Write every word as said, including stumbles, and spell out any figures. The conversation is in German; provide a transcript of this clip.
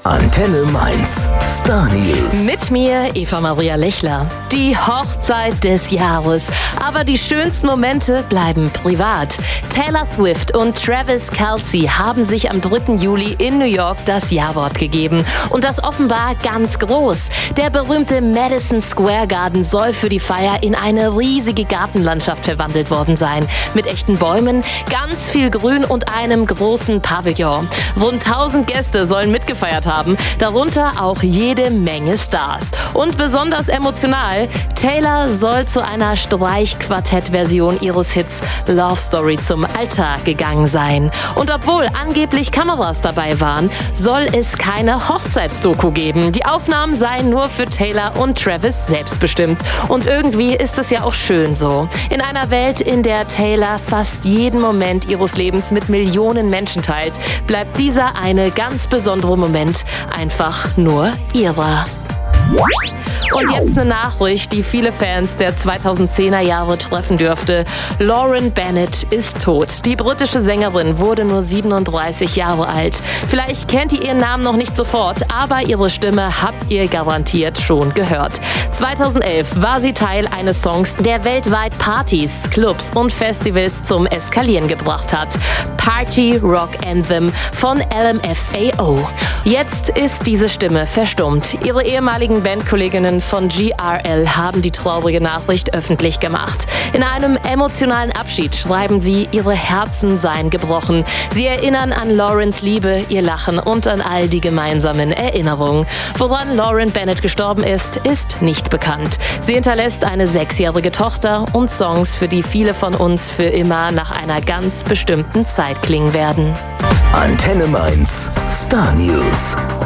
Antenne Mainz. Star News. Mit mir, Eva Maria Lechler. Die Hochzeit des Jahres. Aber die schönsten Momente bleiben privat. Taylor Swift und Travis Kelce haben sich am dritten Juli in New York das Ja-Wort gegeben. Und das offenbar ganz groß. Der berühmte Madison Square Garden soll für die Feier in eine riesige Gartenlandschaft verwandelt worden sein. Mit echten Bäumen, ganz viel Grün und einem großen Pavillon. Rund tausend Gäste sollen mitgefeiert haben, darunter auch jede Menge Stars. Und besonders emotional, Taylor soll zu einer Streichquartett-Version ihres Hits Love Story zum Altar gegangen sein. Und obwohl angeblich Kameras dabei waren, soll es keine Hochzeitsdoku geben. Die Aufnahmen seien nur für Taylor und Travis selbst bestimmt. Und irgendwie ist es ja auch schön so. In einer Welt, in der Taylor fast jeden Moment ihres Lebens mit Millionen Menschen teilt, bleibt dieser eine ganz besondere Moment einfach nur ihrer. Und jetzt eine Nachricht, die viele Fans der zweitausendzehner Jahre treffen dürfte. Lauren Bennett ist tot. Die britische Sängerin wurde nur siebenunddreißig Jahre alt. Vielleicht kennt ihr ihren Namen noch nicht sofort, aber ihre Stimme habt ihr garantiert schon gehört. zweitausendelf war sie Teil eines Songs, der weltweit Partys, Clubs und Festivals zum Eskalieren gebracht hat. Party Rock Anthem von L M F A O. Jetzt ist diese Stimme verstummt. Ihre ehemaligen Bandkolleginnen von G R L haben die traurige Nachricht öffentlich gemacht. In einem emotionalen Abschied schreiben sie, ihre Herzen seien gebrochen. Sie erinnern an Laurens Liebe, ihr Lachen und an all die gemeinsamen Erinnerungen. Woran Lauren Bennett gestorben ist, ist nicht bekannt. Sie hinterlässt eine sechsjährige Tochter und Songs, für die viele von uns für immer nach einer ganz bestimmten Zeit klingen werden. Antenne Mainz. Star News.